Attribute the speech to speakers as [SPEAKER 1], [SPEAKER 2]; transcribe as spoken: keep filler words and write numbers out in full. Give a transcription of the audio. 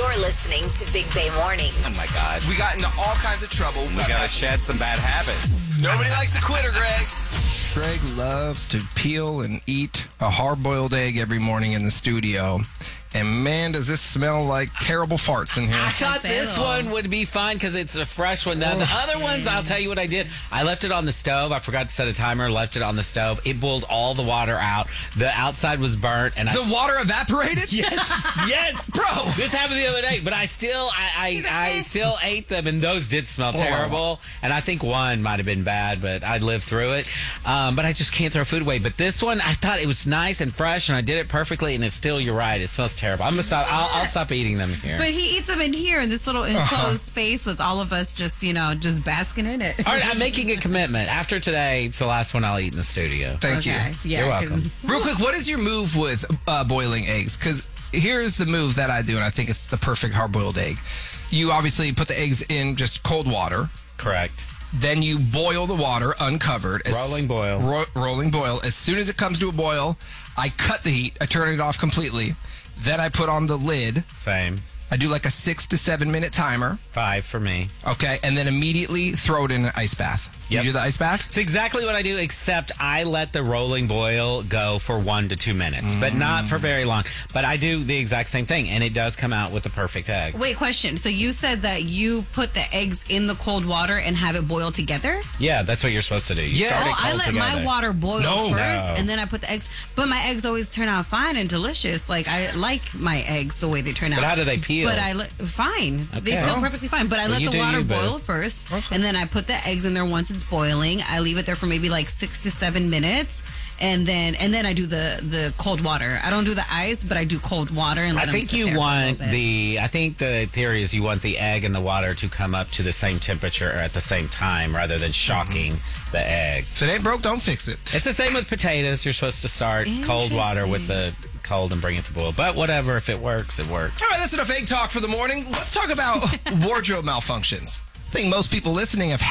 [SPEAKER 1] You're listening to Big Bay Mornings.
[SPEAKER 2] Oh, my God.
[SPEAKER 3] We got into all kinds of trouble.
[SPEAKER 2] We got to shed some bad habits.
[SPEAKER 3] Nobody likes a quitter, Greg.
[SPEAKER 4] Greg loves to peel and eat a hard-boiled egg every morning in the studio. And, man, does this smell like terrible farts in here.
[SPEAKER 5] I thought this one would be fine because it's a fresh one. Now, the other ones, I'll tell you what I did. I left it on the stove. I forgot to set a timer, left it on the stove. It boiled all the water out. The outside was burnt. and I
[SPEAKER 3] The water evaporated?
[SPEAKER 5] Yes, yes.
[SPEAKER 3] Bro.
[SPEAKER 5] This happened the other day, but I still I, I, I still ate them, and those did smell terrible. And I think one might have been bad, but I lived through it. Um, but I just can't throw food away. But this one, I thought it was nice and fresh, and I did it perfectly, and it's still, you're right, it smells terrible. I'm gonna stop. I'll, I'll stop eating them here.
[SPEAKER 6] But he eats them in here in this little enclosed uh-huh. space with all of us just, you know, just basking in it.
[SPEAKER 5] All right, I'm making a commitment. After today, it's the last one I'll eat in the studio.
[SPEAKER 3] Thank
[SPEAKER 6] okay.
[SPEAKER 3] you.
[SPEAKER 6] Yeah,
[SPEAKER 5] You're welcome.
[SPEAKER 3] Real quick, what is your move with uh, boiling eggs? Because here's the move that I do, and I think it's the perfect hard-boiled egg. You obviously put the eggs in just cold water.
[SPEAKER 5] Correct.
[SPEAKER 3] Then you boil the water uncovered. As,
[SPEAKER 5] rolling boil.
[SPEAKER 3] Ro- rolling boil. As soon as it comes to a boil, I cut the heat. I turn it off completely. Then I put on the lid.
[SPEAKER 5] Same.
[SPEAKER 3] I do like a six to seven minute timer.
[SPEAKER 5] Five for me.
[SPEAKER 3] Okay. And then immediately throw it in an ice bath.
[SPEAKER 5] Yep.
[SPEAKER 3] You do the ice bath?
[SPEAKER 5] It's exactly what I do, except I let the rolling boil go for one to two minutes, mm. but not for very long. But I do the exact same thing, and it does come out with the perfect egg.
[SPEAKER 6] Wait, question. So you said that you put the eggs in the cold water and have it boil together?
[SPEAKER 5] Yeah, that's what you're supposed to do. You
[SPEAKER 3] yeah.
[SPEAKER 5] start it
[SPEAKER 6] oh, I let
[SPEAKER 5] together.
[SPEAKER 6] my water boil
[SPEAKER 3] no,
[SPEAKER 6] first,
[SPEAKER 5] no.
[SPEAKER 6] and then I put the eggs. But my eggs always turn out fine and delicious. Like, I like my eggs the way they turn out.
[SPEAKER 5] But how do they peel?
[SPEAKER 6] But I Fine.
[SPEAKER 5] Okay.
[SPEAKER 6] They peel perfectly fine. But I
[SPEAKER 5] well,
[SPEAKER 6] let the water
[SPEAKER 5] you,
[SPEAKER 6] boil first, okay. and then I put the eggs in there once it's boiling. I leave it there for maybe like six to seven minutes, and then and then I do the, the cold water. I don't do the ice, but I do cold water. And let
[SPEAKER 5] I think you want the. I think the theory is you want the egg and the water to come up to the same temperature at the same time, rather than shocking mm-hmm. the egg.
[SPEAKER 3] If it ain't broke, don't fix it.
[SPEAKER 5] It's the same with potatoes. You're supposed to start cold water with the cold and bring it to boil. But whatever, if it works, it works.
[SPEAKER 3] All right, that's enough egg talk for the morning. Let's talk about wardrobe malfunctions. I think most people listening have